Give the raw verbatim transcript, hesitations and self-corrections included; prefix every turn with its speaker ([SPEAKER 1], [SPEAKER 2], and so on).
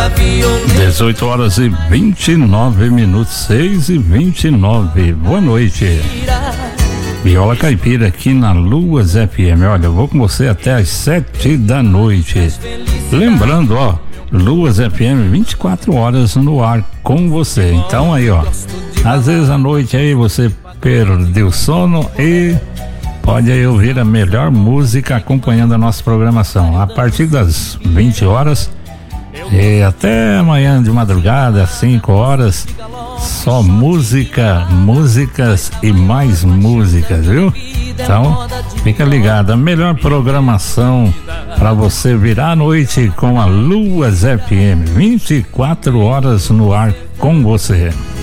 [SPEAKER 1] dezoito horas e vinte e nove minutos, seis e vinte e nove. Boa noite. Viola Caipira aqui na Luas F M. Olha, eu vou com você até às sete da noite. Lembrando, ó, Luas F M vinte e quatro horas no ar com você. Então aí, ó, às vezes à noite aí você perdeu sono e pode aí ouvir a melhor música acompanhando a nossa programação. A partir das vinte horas e até amanhã de madrugada, cinco horas, só música, músicas e mais músicas, viu? Então, fica ligado, a melhor programação para você virar a noite com a Luas F M, vinte e quatro horas no ar com você.